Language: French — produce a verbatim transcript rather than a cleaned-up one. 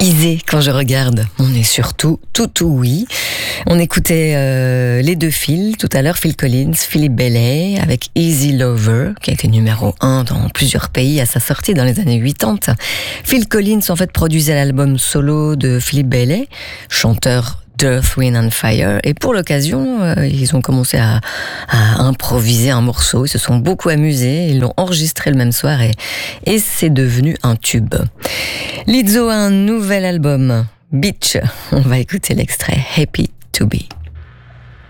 Isée, quand je regarde, on est surtout tout tout oui. On écoutait euh, les deux Phil tout à l'heure, Phil Collins, Philippe Bailey avec Easy Lover, qui a été numéro un dans plusieurs pays à sa sortie dans les années quatre-vingt-dix. Phil Collins en fait produisait l'album solo de Philippe Bailey, chanteur d'Earth, Wind and Fire, et pour l'occasion, euh, ils ont commencé à, à improviser un morceau, ils se sont beaucoup amusés, ils l'ont enregistré le même soir et, et c'est devenu un tube. Lizzo a un nouvel album, Beach. On va écouter l'extrait Happy to Be.